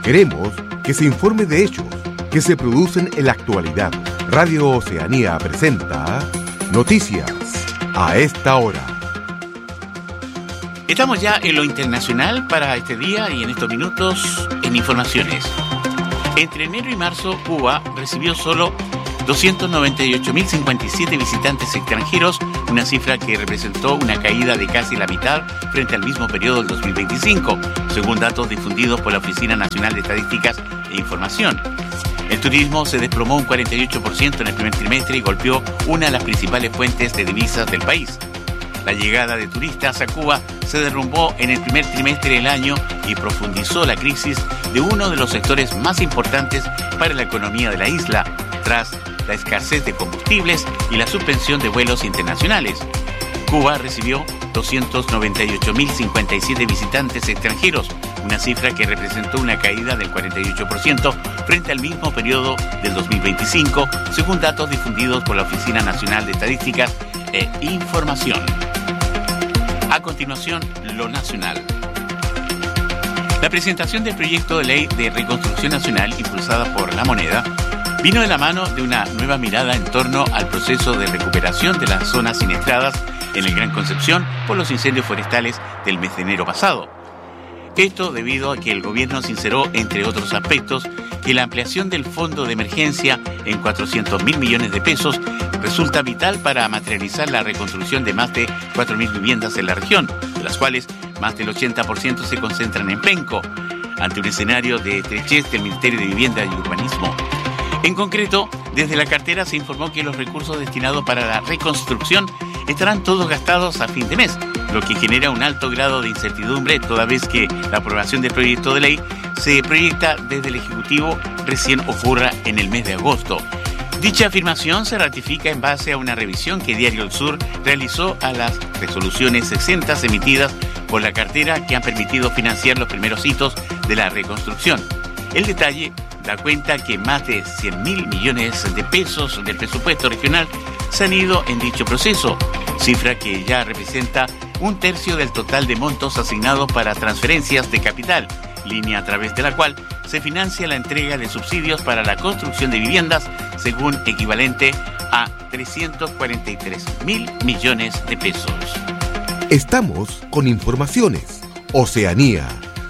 Queremos que se informe de hechos que se producen en la actualidad. Radio Oceanía presenta Noticias a esta hora. Estamos ya en lo internacional para este día y en estos minutos en informaciones. Entre enero y marzo, Cuba recibió solo 298.057 visitantes extranjeros, una cifra que representó una caída de casi la mitad frente al mismo periodo del 2025, según datos difundidos por la Oficina Nacional de Estadísticas e Información. El turismo se desplomó un 48% en el primer trimestre y golpeó una de las principales fuentes de divisas del país. La llegada de turistas a Cuba se derrumbó en el primer trimestre del año y profundizó la crisis de uno de los sectores más importantes para la economía de la isla, tras la escasez de combustibles y la suspensión de vuelos internacionales. Cuba recibió 298.057 visitantes extranjeros, una cifra que representó una caída del 48% frente al mismo periodo del 2025, según datos difundidos por la Oficina Nacional de Estadísticas e Información. A continuación, lo nacional. La presentación del proyecto de ley de reconstrucción nacional impulsada por La Moneda vino de la mano de una nueva mirada en torno al proceso de recuperación de las zonas siniestradas en el Gran Concepción por los incendios forestales del mes de enero pasado. Esto debido a que el gobierno sinceró, entre otros aspectos, que la ampliación del fondo de emergencia en 400.000 millones de pesos resulta vital para materializar la reconstrucción de más de 4.000 viviendas en la región, de las cuales más del 80% se concentran en Penco, ante un escenario de estrechez del Ministerio de Vivienda y Urbanismo. En concreto, desde la cartera se informó que los recursos destinados para la reconstrucción estarán todos gastados a fin de mes, lo que genera un alto grado de incertidumbre, toda vez que la aprobación del proyecto de ley se proyecta desde el Ejecutivo recién ocurra en el mes de agosto. Dicha afirmación se ratifica en base a una revisión que Diario El Sur realizó a las resoluciones exentas emitidas por la cartera que han permitido financiar los primeros hitos de la reconstrucción. El detalle da cuenta que más de 100.000 millones de pesos del presupuesto regional se han ido en dicho proceso, cifra que ya representa un tercio del total de montos asignados para transferencias de capital, línea a través de la cual se financia la entrega de subsidios para la construcción de viviendas, según equivalente a 343.000 millones de pesos. Estamos con informaciones. Oceanía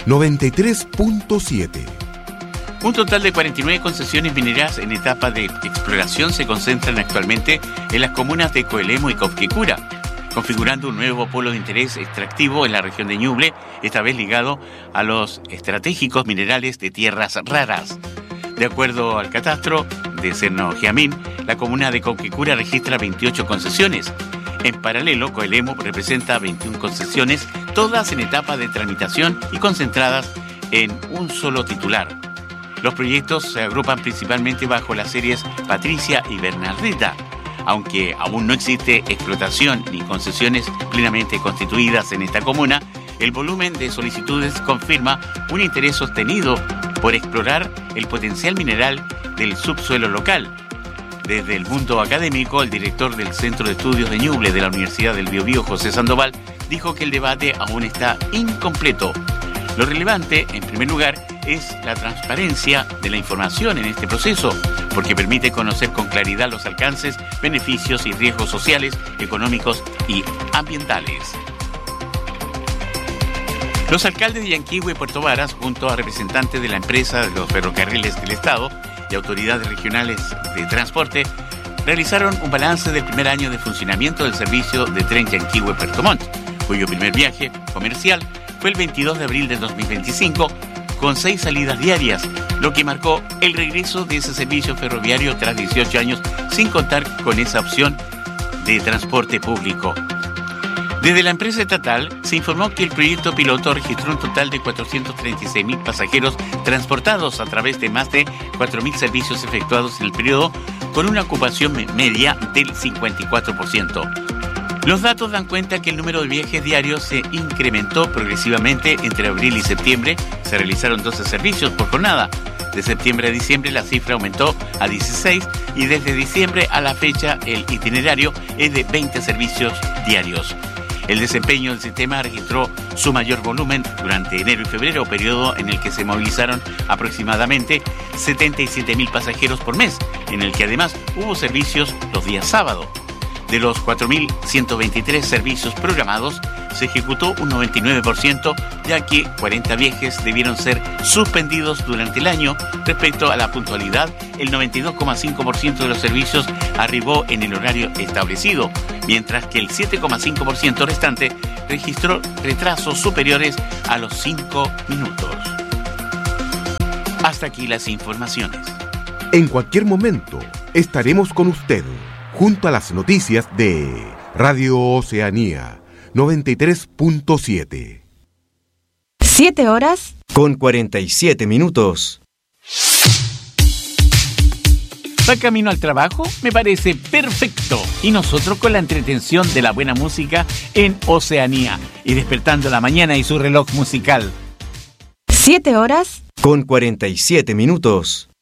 93.7. Un total de 49 concesiones mineras en etapa de exploración se concentran actualmente en las comunas de Coelemu y Cofquecura, configurando un nuevo polo de interés extractivo en la región de Ñuble, esta vez ligado a los estratégicos minerales de tierras raras. De acuerdo al catastro de Cerno-Giamín, la comuna de Cofquecura registra 28 concesiones. En paralelo, Coelemu representa 21 concesiones, todas en etapa de tramitación y concentradas en un solo titular. Los proyectos se agrupan principalmente bajo las series Patricia y Bernardita. Aunque aún no existe explotación ni concesiones plenamente constituidas en esta comuna, el volumen de solicitudes confirma un interés sostenido por explorar el potencial mineral del subsuelo local. Desde el mundo académico, el director del Centro de Estudios de Ñuble de la Universidad del Biobío, José Sandoval, dijo que el debate aún está incompleto. Lo relevante, en primer lugar, es la transparencia de la información en este proceso, porque permite conocer con claridad los alcances, beneficios y riesgos sociales, económicos y ambientales. Los alcaldes de Yanquihue y Puerto Varas, junto a representantes de la empresa de los ferrocarriles del Estado y autoridades regionales de transporte, realizaron un balance del primer año de funcionamiento del servicio de tren Yanquihue-Puerto Montt, cuyo primer viaje comercial fue el 22 de abril de 2025, con 6 salidas diarias, lo que marcó el regreso de ese servicio ferroviario tras 18 años sin contar con esa opción de transporte público. Desde la empresa estatal se informó que el proyecto piloto registró un total de 436.000 pasajeros transportados a través de más de 4.000 servicios efectuados en el periodo, con una ocupación media del 54%. Los datos dan cuenta que el número de viajes diarios se incrementó progresivamente entre abril y septiembre. Se realizaron 12 servicios por jornada. De septiembre a diciembre la cifra aumentó a 16 y desde diciembre a la fecha el itinerario es de 20 servicios diarios. El desempeño del sistema registró su mayor volumen durante enero y febrero, periodo en el que se movilizaron aproximadamente 77.000 pasajeros por mes, en el que además hubo servicios los días sábados. De los 4.123 servicios programados, se ejecutó un 99%, ya que 40 viajes debieron ser suspendidos durante el año. Respecto a la puntualidad, el 92,5% de los servicios arribó en el horario establecido, mientras que el 7,5% restante registró retrasos superiores a los 5 minutos. Hasta aquí las informaciones. En cualquier momento estaremos con usted, junto a las noticias de Radio Oceanía 93.7. 7 horas con 47 minutos. ¿Va camino al trabajo? Me parece perfecto. Y nosotros con la entretención de la buena música en Oceanía y despertando la mañana y su reloj musical. 7 horas con 47 minutos.